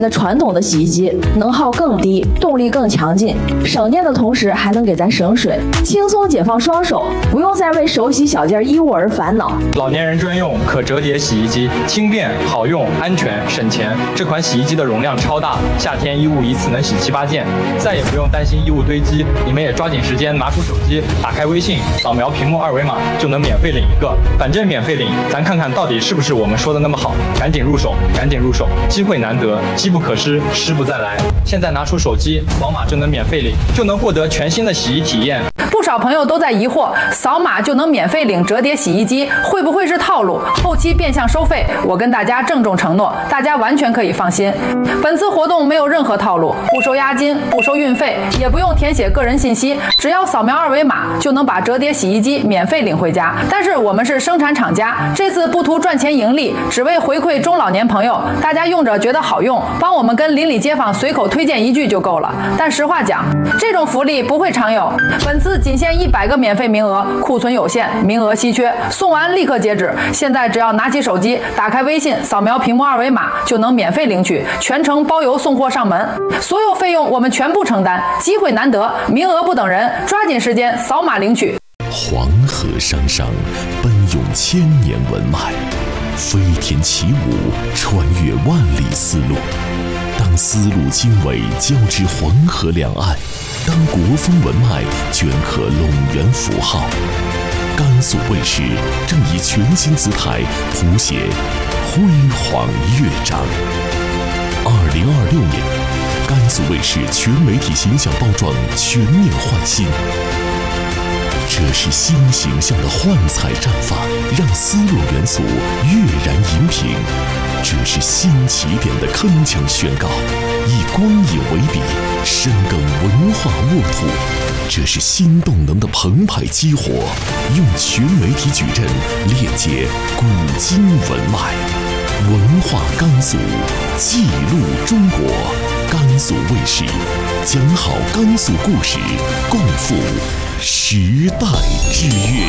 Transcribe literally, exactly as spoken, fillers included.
那传统的洗衣机能耗更低，动力更强劲，省电的同时还能给咱省水，轻松解放双手，不用再为手洗小件衣物而烦恼。 老年人专用可折叠洗衣机，轻便好用、安全省钱。这款洗衣机的容量超大，夏天衣物一次能洗七八件，再也不用担心衣物堆积。你们也抓紧时间拿出手机，打开微信，扫描屏幕二维码就能免费领一个，反正免费领，咱看看到底是不是我们说的那么好。赶紧入手，赶紧入手，机会难得，机不可失，失不再来。现在拿出手机，扫码就能免费领，就能获得全新的洗衣体验。 不少朋友都在疑惑，扫码就能免费领折叠洗衣机，会不会是套路？后期变相收费？我跟大家郑重承诺，大家完全可以放心。本次活动没有任何套路，不收押金，不收运费，也不用填写个人信息，只要扫描二维码就能把折叠洗衣机免费领回家。但是我们是生产厂家，这次不图赚钱盈利，只为回馈中老年朋友，大家用着觉得好用，帮我们跟邻里街坊随口推荐一句就够了。但实话讲，这种福利不会常有，本次仅限一百个免费名额，库存有限，名额稀缺，送完立刻截止。现在只要拿起手机，打开微信，扫描屏幕二维码就能免费领取，全程包邮送货上门，所有费用我们全部承担。机会难得，名额不等人，抓紧时间扫码领取。 黄河商商，奔涌千年文脉，飞天起舞，穿越万里丝路。当丝路经纬交织黄河两岸，当国风文脉镌刻陇源符号，甘肃卫视正以全新姿态谱写辉煌乐章。二零二六年，甘肃卫视全媒体形象包装全面换新。这是新形象的幻彩绽放，让丝路元素跃然荧屏；这是新起点的铿锵宣告，以光影为笔，深耕文化沃土；这是新动能的澎湃激活，用全媒体矩阵链接古今文脉。文化甘肃，记录中国。甘肃卫视，讲好甘肃故事，共赴时代之约。